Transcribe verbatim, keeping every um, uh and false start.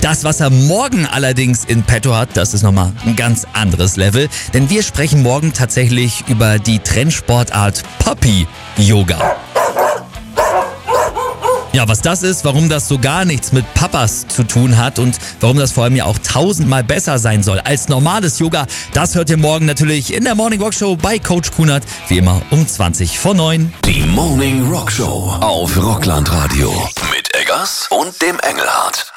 Das, was er morgen allerdings in petto hat, das ist nochmal ein ganz anderes Level. Denn wir sprechen morgen tatsächlich über die Trendsportart Puppy-Yoga. Ja, was das ist, warum das so gar nichts mit Papas zu tun hat und warum das vor allem ja auch tausendmal besser sein soll als normales Yoga, das hört ihr morgen natürlich in der Morning Rock Show bei Coach Kunert, wie immer um zwanzig vor neun. Die Morning Rock Show auf Rockland Radio mit Eggers und dem Engelhardt.